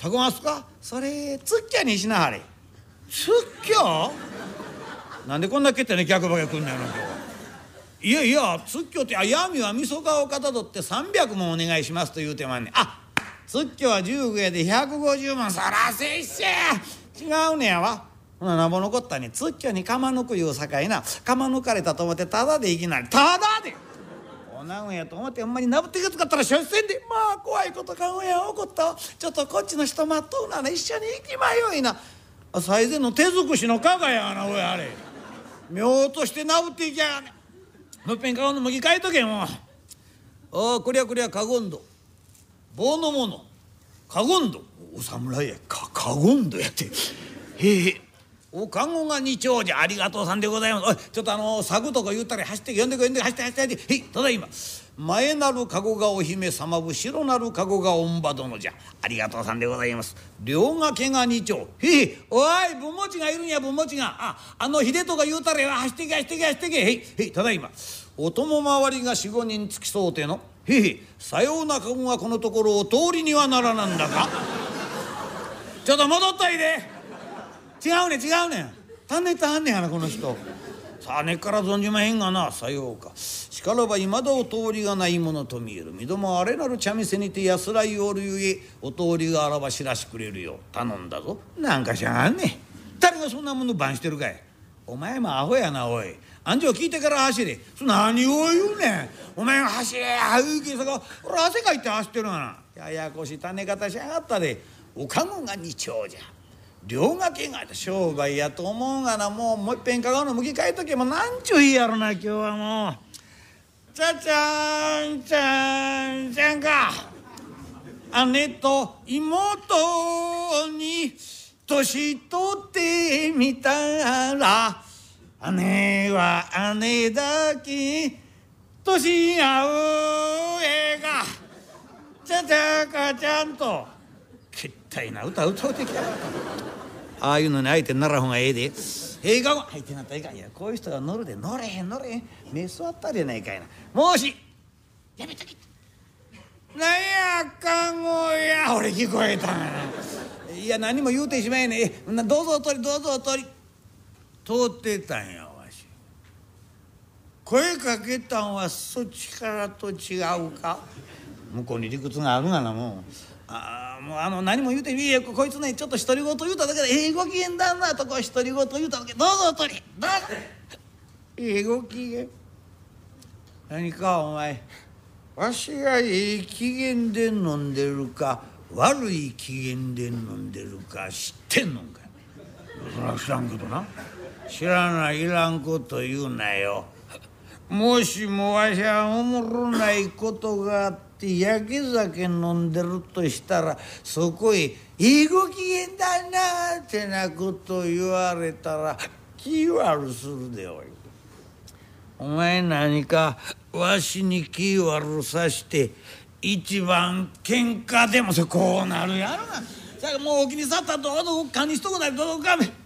かごますか？それつっきゃにしなはれ。つっきゃ？なんでこんなけってね客ばけ来んねやろ今日は。いやいやつっきょって闇はみそかをかたどって300もお願いしますと言うてまんねん。あつっきょは10円で150万そらせいっせ違うねやわ。ほななんぼ残ったねつっきょに釜抜くいうさかいな釜抜かれたと思ってただでいきなりただでおなんやと思ってほんまになぶってけつかったら出世でまあ怖いことかんや起こったわ。ちょっとこっちの人待っとうなら一緒に行きまよいな。最前の手尽くしの加賀やがなおいあれ妙としてなぶっていきやがね。もっぺん顔の麦変えとけもう。ああこりゃこりゃかごんど棒のものかごんどお侍やかごんどやってへえおかごが二丁じゃありがとうさんでございます。おいちょっとサグとか言ったら走って呼んでこい呼んで走って走ってへいただいま前なるかごがお姫様後ろなるかごがおんば殿じゃありがとうさんでございます。両掛けが二丁へいおい文持ちがいるんや文持ちが秀とか言うたら走ってけ走ってけ走ってけへいへいただいまお供回りが4、5人付きそうてのへいさようなかごがこのところを通りにはならなんだかちょっと戻ったいで違うねんたねたはんねやなこの人さあ根っから存じまへんがなさようかしからばいまだお通りがないものと見える身どもあれなる茶店にて安らいおるゆえお通りがあらば知らしくれるよ頼んだぞ。なんかしゃがんねん誰がそんなもの番してるかい。お前もアホやなおい安城聞いてから走れ。何を言うねんお前が走れ言うけさか俺汗かいて走ってるがな。ややこしい種方しやがったで。おかごが二丁じゃ両掛けが商売やと思うがな。もういっぺんかごの向き変えとけもなんちゅう日やろな今日はもう。ちゃちゃんちゃんちゃんか姉と妹に年取ってみたら姉は姉だけ年合うえがちゃちゃかちゃんとけったいな歌歌うてきた。ああいうのに相手にならんほうがええで。映画は相手になったらいかんや。こういう人が乗るで乗れへん目座ったりやないかいな。もしやめときなんやかんごや俺聞こえたがな。いや何も言うてしまえねえ。どうぞお通りどうぞお通り通ってたんやわし。声かけたんはそっちからと違うか。向こうに理屈があるがなもう。もう何も言うてみいやこいつねちょっと独り言言うただけでご機嫌だなとこ独り言言うただけどうぞおとりどうぞご機嫌何かお前わしが機嫌で飲んでるか悪い機嫌で飲んでるか知ってんのか。そら知らんけどな。知らないいらんこと言うなよ。もしもわしはおもろないことがあって焼け酒飲んでるとしたらそこへ「ご機嫌だな」ってなこと言われたら気悪するでおい。お前何かわしに気悪さして一番喧嘩でもこうなるやろな。さあもうお気にさったらどうぞ勘にしとこないどうぞかめ。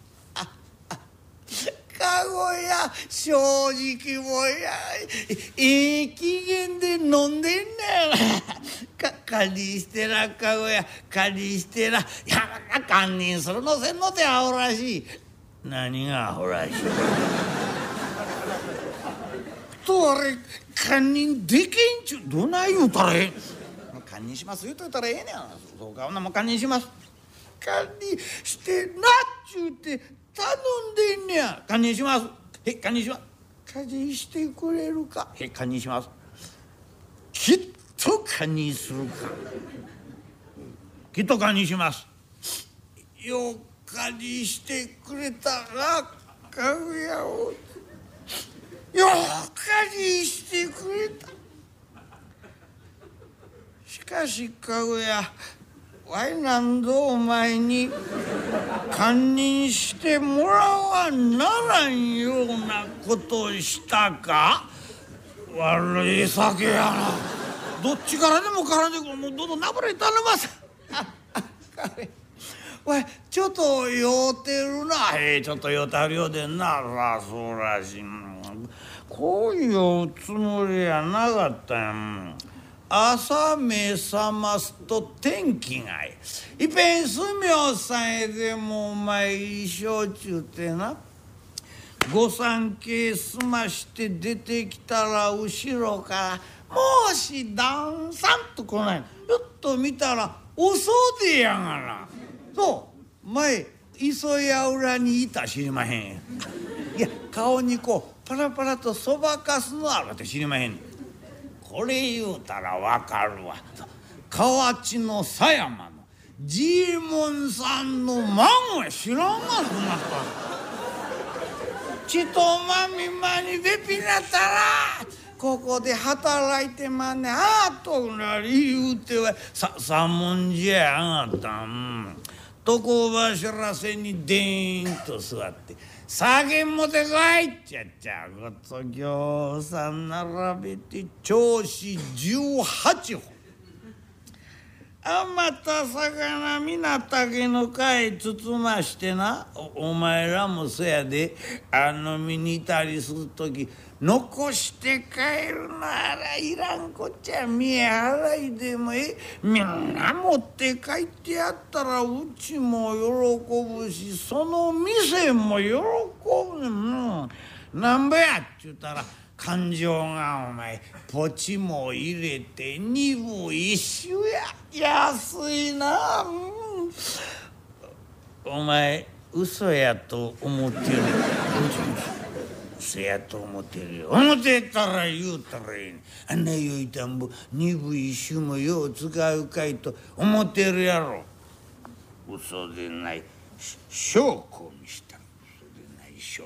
かごや正直もや機嫌で飲んでんねん。堪忍してなかごや堪忍してな。いや堪忍するのせんのてアホらしい。何がアホらしいとあれ堪忍でけんちゅうどない言うたらええ。堪忍します言うといたらええねん。そうかほなもう堪忍します。堪忍してなっちゅうて頼んでんねや。堪忍します。堪忍します。堪忍してくれるか。堪忍します。きっと堪忍するか。きっと堪忍します。よう堪忍してくれたらかぐやをよう堪忍してくれた。しかしかぐやわい何度お前に堪忍してもらわならんようなことをしたか。悪い酒やな。どっちからでも絡んでもうどうぞなぶれ頼ます。わいちょっと酔うてるな。ちょっと酔うてはるようでんな。そうらしい。こういうつもりやなかったんや。 朝目覚ますと天気がいい。いっぺん住みさんへでも参りしょうちゅうてな、御三家済まして出てきたら後ろからもし旦さんと来ない。ひょっと見たらおそうでやがな。そう前磯や裏にいた知りまへん。いや顔にこうパラパラとそばかすのあるって知りまへん。これ言うたらわかるわ。河内の狭山のジーモンさんの孫や知らんがそんな人。ちとまみまにべぴなったらここで働いてまんねん。あとなり言うては三文字やがったん。床柱背にでーんと座って酒持てこいっちゃっちゃごとぎょうさん並べて調子18本。余った魚みな竹の貝包ましてな、お前らもそやで飲みにいたりする時残して帰るならいらんこっちゃ見え払いでもみんな持って帰ってやったらうちも喜ぶしその店も喜ぶ。なんぼやっちゅうたら感情がお前ポチも入れて二分一首や。安いな。お前嘘やと思ってる。嘘やと思ってるよ。思ってたら言うたらええねん。あんなよいたんぼ二分一首もよう使うかいと思ってるやろ。嘘でない証拠を見した。嘘でない証拠。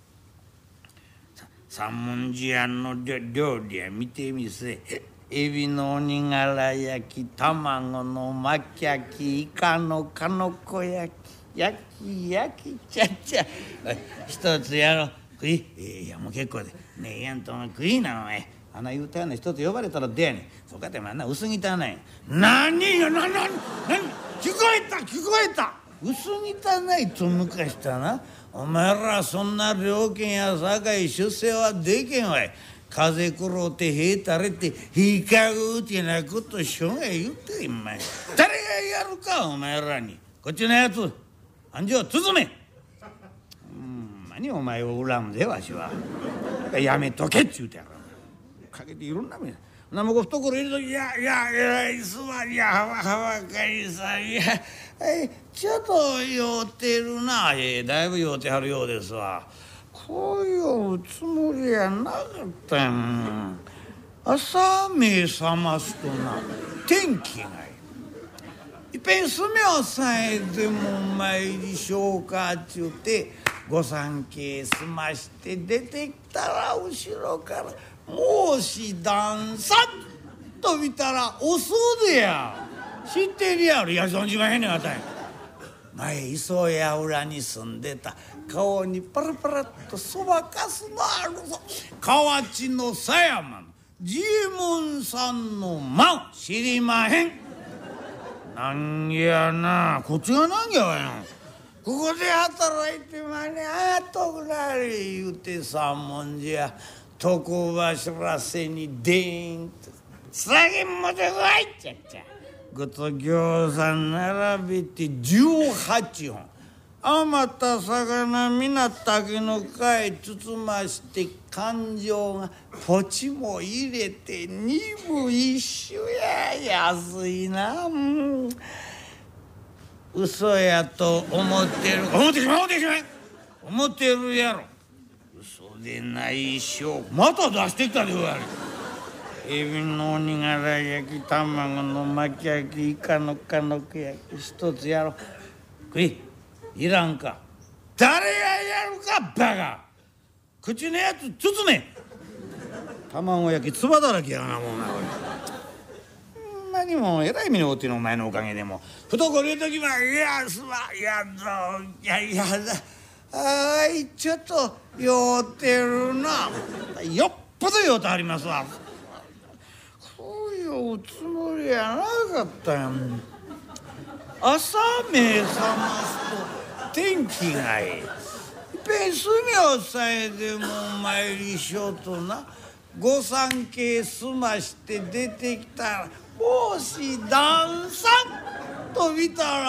三文字屋の料理や見てみせ。エビの鬼殻焼き、卵の巻き焼き、イカのかのこ焼き、焼きちゃちゃ。一つやろう。食い。いやもう結構で。ねえやんと食いなお前。あの言うたような一つ呼ばれたらでやねん。そうかってまんな薄汚い。何よ何聞こえた。薄汚いと抜かしたな。お前らそんな料金やさかい出世はでけんわい。風くろうてへたれてひかぐうてなことしょうが言うてんまい。誰がやるかお前らに。こっちのやつ暗示を包め。何お前を恨んでわしは。やめとけっちゅうてやる。かけていろんな目なもこ懐入れときすまんやはかりさんや。ちょっと酔うてるな。だいぶ酔うてはるようですわ。こういうつもりやなかったん。朝目覚ますとな天気がいい。いっぺん住みをさえでも参りしょうかっちゅうて御三家済まして出てきたら後ろからもし旦さんと見たらおそうでや。知ってるやろ。いや存じまへんねんあたい。前磯や裏に住んでた顔にパラパラっとそばかすのあるぞ。河内の狭山のジーモンさんの孫知りまへん。なんやなこっちがなんやわよ。ここで働いてまねあとぐらい言うて三文字や床柱背にでーんと酒持てこいっちゃっちゃ。ごとぎょうさん並べて18本。余った魚みな竹の貝包まして感情がポチも入れて二分一首や。安いな。嘘やと思ってる。思ってるやろ。嘘でないしょ。また出してきたでござる。エビの鬼殻焼き、卵の巻き焼き、イカのかのこ焼き一つやろ。食い。いらんか。誰がやるかバカ。口のやつ包め。卵焼きつばだらけやなもんな。何もえらい目に遭ってるお前のおかげでも懐入れときばいやすまやだちょっと酔ってるな。よっぽど酔ってはりますわ。こういうつもりやなかったやん。朝目覚ますと天気がいい。いっぺん住みをさえでも参りしようとな御三家済まして出てきたら帽子段差と見たら